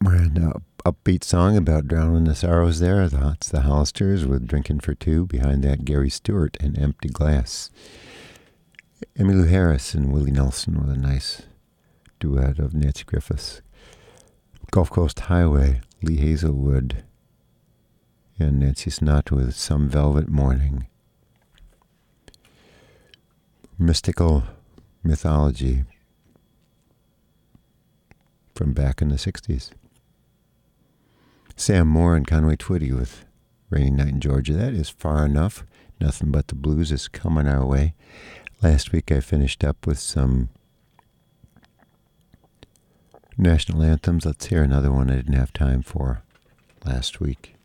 And upbeat song about drowning the sorrows there. It's the Hollisters with Drinking for Two. Behind that, Gary Stewart and Empty Glass. Emmylou Harris and Willie Nelson with a nice duet of Nancy Griffiths. Gulf Coast Highway, Lee Hazelwood and Nancy Sinatra with Some Velvet Morning. Mystical mythology from back in the 60s. Sam Moore and Conway Twitty with Rainy Night in Georgia. That is far enough. Nothing But the Blues is coming our way. Last week I finished up with some national anthems. Let's hear another one I didn't have time for last week.